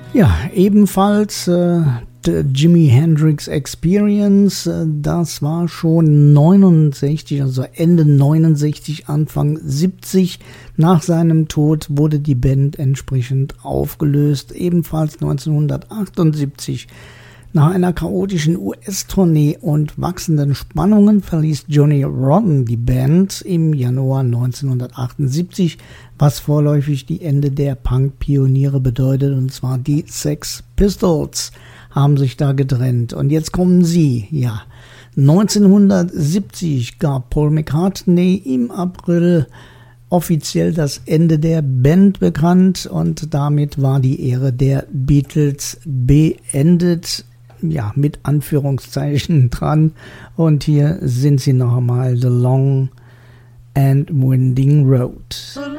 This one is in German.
Ja, ebenfalls Jimi Hendrix Experience, das war schon 69, also Ende 69, Anfang 70. Nach seinem Tod wurde die Band entsprechend aufgelöst. Ebenfalls 1978. Nach einer chaotischen US-Tournee und wachsenden Spannungen verließ Johnny Rotten die Band im Januar 1978, was vorläufig die Ende der Punk-Pioniere bedeutet, und zwar die Sex Pistols haben sich da getrennt. Und jetzt kommen sie, ja. 1970 gab Paul McCartney im April offiziell das Ende der Band bekannt und damit war die Ära der Beatles beendet. Ja, mit Anführungszeichen dran. Und hier sind sie noch einmal, The Long and Winding Road.